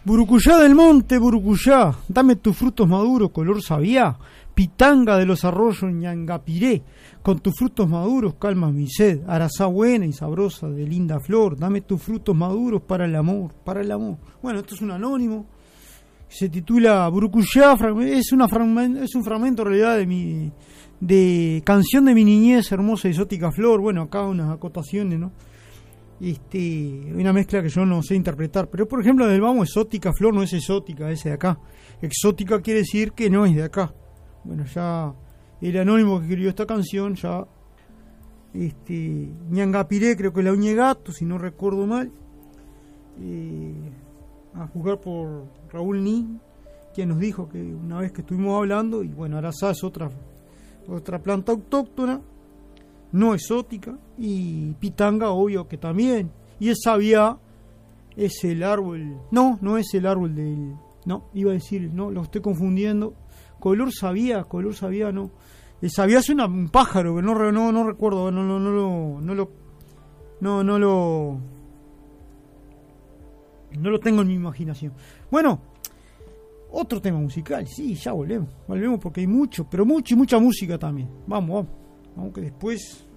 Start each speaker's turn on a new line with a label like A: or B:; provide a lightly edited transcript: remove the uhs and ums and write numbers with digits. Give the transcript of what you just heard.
A: Burucuyá del monte, Burucuyá, dame tus frutos maduros, color sabía. Pitanga de los arroyos, Ñangapiré, con tus frutos maduros calma mi sed. Arazá buena y sabrosa de linda flor, dame tus frutos maduros para el amor, para el amor. Bueno, esto es un anónimo, se titula Burucuyá, es un fragmento en realidad de canción de mi niñez, hermosa y exótica flor. Bueno, acá unas acotaciones, ¿no? Una mezcla que yo no sé interpretar, pero por ejemplo del Vamos, exótica flor no es exótica, es de acá. Exótica quiere decir que no es de acá. Bueno, ya el anónimo que escribió esta canción, ya Ñangapiré, creo que la Uñegato, si no recuerdo mal, a jugar por Raúl Nin, quien nos dijo que una vez que estuvimos hablando, y bueno, Arazá es otra planta autóctona, no exótica, y Pitanga, obvio que también, y el Sabiá es el árbol, no es el árbol del, no, iba a decir, no, lo estoy confundiendo, color sabía, no, el Sabiá es un pájaro, que no recuerdo, no lo tengo en mi imaginación. Bueno, otro tema musical, sí, ya volvemos porque hay mucho, pero mucha música también. Vamos que después